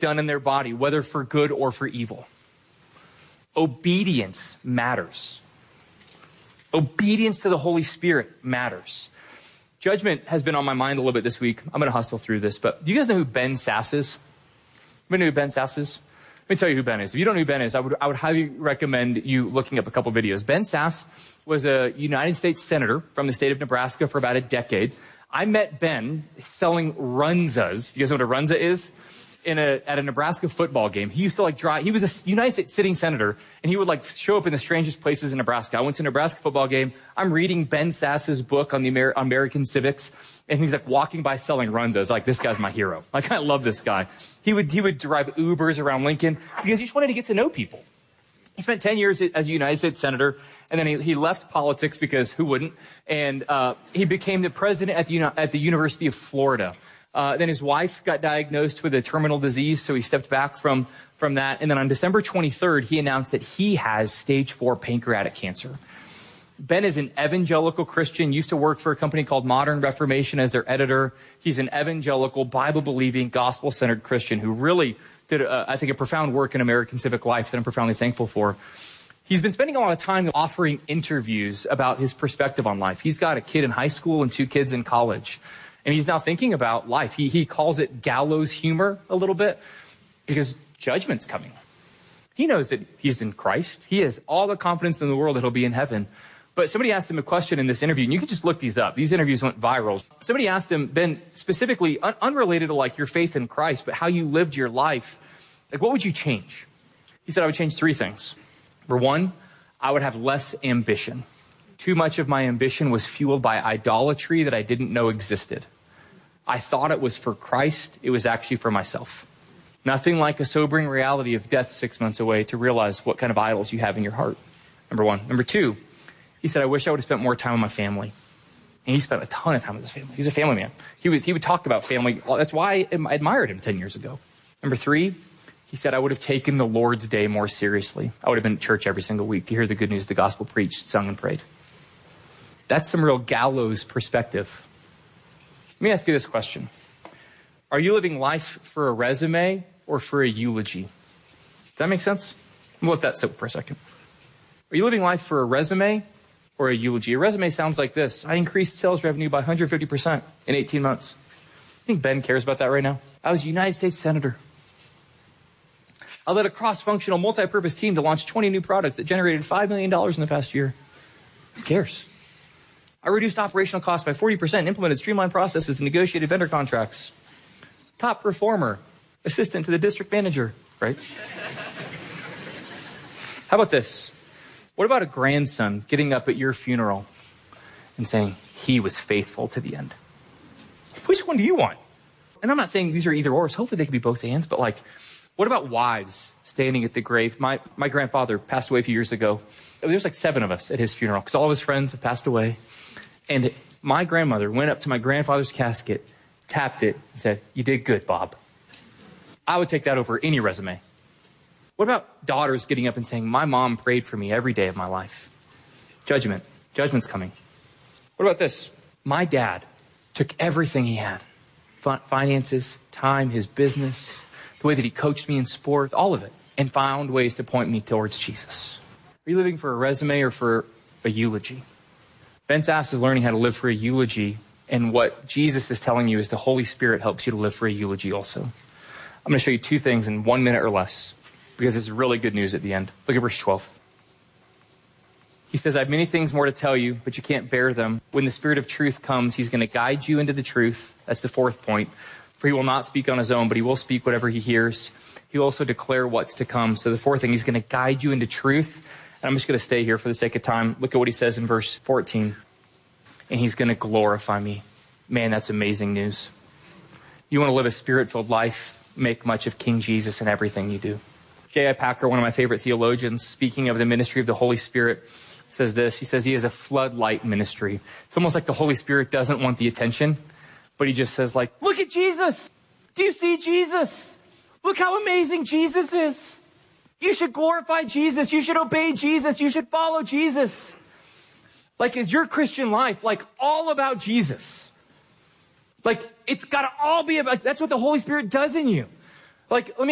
done in their body, whether for good or for evil. Obedience matters. Obedience to the Holy Spirit matters. Judgment has been on my mind a little bit this week. I'm going to hustle through this, but do you guys know who Ben Sasse is? Anybody know who Ben Sasse is? Let me tell you who Ben is. If you don't know who Ben is, I would highly recommend you looking up a couple videos. Ben Sasse was a United States senator from the state of Nebraska for about a decade. I met Ben selling runzas. You guys know what a runza is? At a Nebraska football game. He used to drive. He was a United States sitting senator, and he would show up in the strangest places in Nebraska. I went to a Nebraska football game. I'm reading Ben Sasse's book on the American civics, and he's walking by selling runzas. This guy's my hero. I love this guy. He would drive Ubers around Lincoln because he just wanted to get to know people. He spent 10 years as a United States senator, and then he left politics because who wouldn't? And he became the president at the University of Florida. Then his wife got diagnosed with a terminal disease, so he stepped back from that. And then on December 23rd, he announced that he has stage 4 pancreatic cancer. Ben is an evangelical Christian, used to work for a company called Modern Reformation as their editor. He's an evangelical, Bible-believing, gospel-centered Christian who really did, I think, a profound work in American civic life that I'm profoundly thankful for. He's been spending a lot of time offering interviews about his perspective on life. He's got a kid in high school and 2 kids in college. And he's now thinking about life. He calls it gallows humor a little bit because judgment's coming. He knows that he's in Christ. He has all the confidence in the world that he'll be in heaven. But somebody asked him a question in this interview, and you can just look these up. These interviews went viral. Somebody asked him, Ben, specifically unrelated to your faith in Christ, but how you lived your life. What would you change? He said, I would change 3 things. Number 1, I would have less ambition. Too much of my ambition was fueled by idolatry that I didn't know existed. I thought it was for Christ. It was actually for myself. Nothing like a sobering reality of death 6 months away to realize what kind of idols you have in your heart. Number 1. Number 2, he said, I wish I would have spent more time with my family. And he spent a ton of time with his family. He's a family man. He would talk about family. That's why I admired him 10 years ago. Number 3, he said, I would have taken the Lord's Day more seriously. I would have been at church every single week to hear the good news of the gospel preached, sung, and prayed. That's some real gallows perspective. Let me ask you this question. Are you living life for a resume or for a eulogy? Does that make sense? We'll let that sit for a second. Are you living life for a resume or a eulogy? A resume sounds like this. I increased sales revenue by 150% in 18 months. I think Ben cares about that right now. I was a United States senator. I led a cross-functional, multi-purpose team to launch 20 new products that generated $5 million in the past year. Who cares? I reduced operational costs by 40%, implemented streamlined processes, and negotiated vendor contracts. Top performer, assistant to the district manager, right? How about this? What about a grandson getting up at your funeral and saying, he was faithful to the end? Which one do you want? And I'm not saying these are either ors. Hopefully they can be both ands, but what about wives standing at the grave? My grandfather passed away a few years ago. There's 7 of us at his funeral because all of his friends have passed away. And my grandmother went up to my grandfather's casket, tapped it, and said, you did good, Bob. I would take that over any resume. What about daughters getting up and saying, my mom prayed for me every day of my life? Judgment. Judgment's coming. What about this? My dad took everything he had, finances, time, his business, the way that he coached me in sport, all of it, and found ways to point me towards Jesus. Are you living for a resume or for a eulogy? Ben Sasse is learning how to live for a eulogy, and what Jesus is telling you is the Holy Spirit helps you to live for a eulogy also. I'm going to show you 2 things in 1 minute or less, because it's really good news at the end. Look at verse 12. He says, I have many things more to tell you, but you can't bear them. When the Spirit of truth comes, he's going to guide you into the truth. That's the 4th point. For he will not speak on his own, but he will speak whatever he hears. He will also declare what's to come. So the 4th thing, he's going to guide you into truth. And I'm just going to stay here for the sake of time. Look at what he says in verse 14. And he's going to glorify me. Man, that's amazing news. You want to live a Spirit-filled life, make much of King Jesus in everything you do. J.I. Packer, one of my favorite theologians, speaking of the ministry of the Holy Spirit, says this. He says he has a floodlight ministry. It's almost like the Holy Spirit doesn't want the attention, but he just says look at Jesus. Do you see Jesus? Look how amazing Jesus is. You should glorify Jesus. You should obey Jesus. You should follow Jesus. Is your Christian life all about Jesus? It's got to all be about, that's what the Holy Spirit does in you. Let me